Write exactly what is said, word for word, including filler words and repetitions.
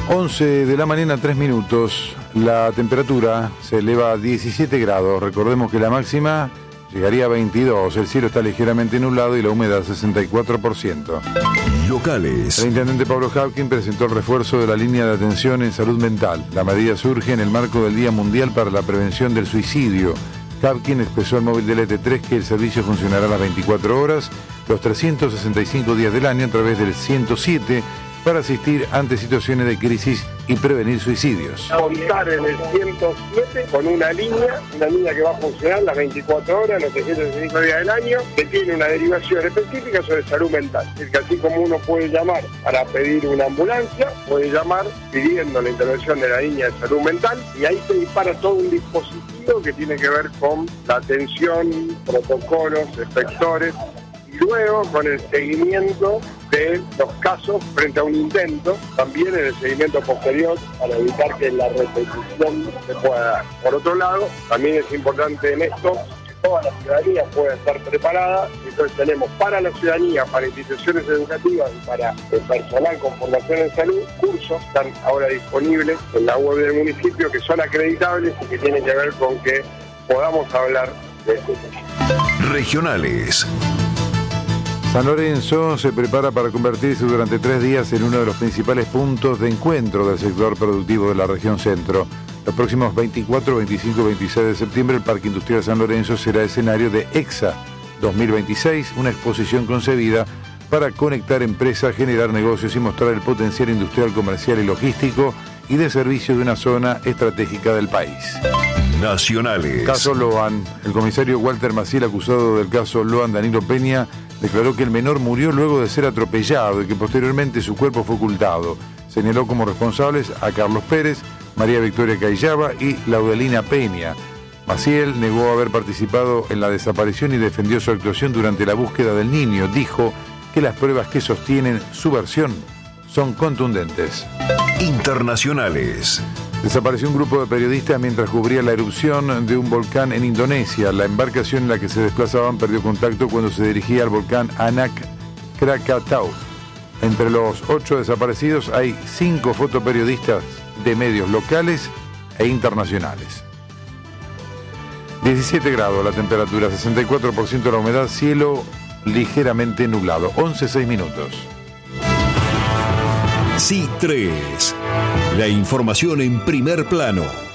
once de la mañana, tres minutos. La temperatura se eleva a diecisiete grados. Recordemos que la máxima llegaría a veintidós. El cielo está ligeramente nublado y la humedad sesenta y cuatro por ciento. Locales. El intendente Pablo Hapkin presentó el refuerzo de la línea de atención en salud mental. La medida surge en el marco del Día Mundial para la Prevención del Suicidio. Hapkin expresó al móvil del E T tres que el servicio funcionará las veinticuatro horas, los trescientos sesenta y cinco días del año a través del ciento siete para asistir ante situaciones de crisis y prevenir suicidios. Contar en el ciento siete con una línea, una línea que va a funcionar las veinticuatro horas, los trescientos sesenta y cinco días del año, que tiene una derivación específica sobre salud mental. Es decir, que así como uno puede llamar para pedir una ambulancia, puede llamar pidiendo la intervención de la línea de salud mental y ahí se dispara todo un dispositivo que tiene que ver con la atención, protocolos, efectores, y luego con el seguimiento de los casos frente a un intento, también en el seguimiento posterior para evitar que la repetición se pueda dar. Por otro lado, también es importante en esto que toda la ciudadanía pueda estar preparada. Entonces tenemos para la ciudadanía, para instituciones educativas y para el personal con formación en salud, cursos están ahora disponibles en la web del municipio que son acreditables y que tienen que ver con que podamos hablar de este tema. Regionales. San Lorenzo se prepara para convertirse durante tres días en uno de los principales puntos de encuentro del sector productivo de la región centro. Los próximos veinticuatro, veinticinco y veintiséis de septiembre el Parque Industrial San Lorenzo será escenario de EXA dos mil veintiséis, una exposición concebida para conectar empresas, generar negocios y mostrar el potencial industrial, comercial y logístico y de servicio de una zona estratégica del país. Nacionales. Caso Loan. El comisario Walter Maciel, acusado del caso Loan Danilo Peña, declaró que el menor murió luego de ser atropellado y que posteriormente su cuerpo fue ocultado. Señaló como responsables a Carlos Pérez, María Victoria Cayllaba y Laudelina Peña. Maciel negó haber participado en la desaparición y defendió su actuación durante la búsqueda del niño. Dijo que las pruebas que sostienen su versión son contundentes. Internacionales. Desapareció un grupo de periodistas mientras cubría la erupción de un volcán en Indonesia. La embarcación en la que se desplazaban perdió contacto cuando se dirigía al volcán Anak Krakatau. Entre los ocho desaparecidos hay cinco fotoperiodistas de medios locales e internacionales. diecisiete grados la temperatura, sesenta y cuatro por ciento la humedad, cielo ligeramente nublado. once, seis minutos. C tres. La información en primer plano.